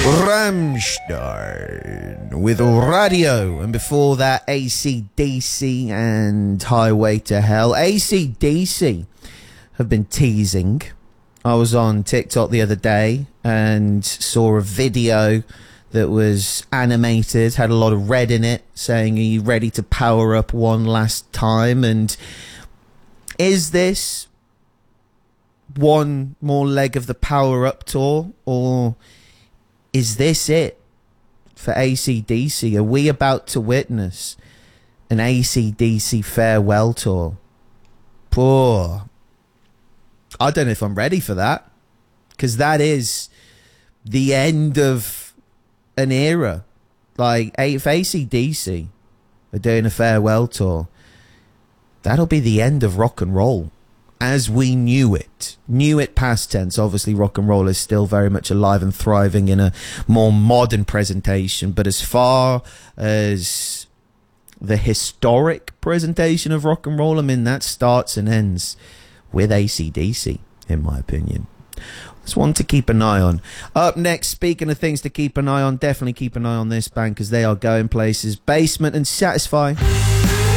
Rammstein with Radio, and before that AC/DC and Highway to Hell. AC/DC have been teasing. I was on TikTok the other day and saw a video that was animated, had a lot of red in it, saying, are you ready to power up one last time? And is this one more leg of the Power Up tour, or is this it for AC/DC? Are we about to witness an AC/DC farewell tour? Poor. I don't know if I'm ready for that, because that is the end of an era. Like, if AC/DC are doing a farewell tour, that'll be the end of rock and roll as we knew it. Knew it past tense. Obviously, rock and roll is still very much alive and thriving in a more modern presentation. But as far as the historic presentation of rock and roll, I mean, that starts and ends with AC/DC, in my opinion. It's one to keep an eye on. Up next, speaking of things to keep an eye on, definitely keep an eye on this band, because they are going places. Basement and Satisfy.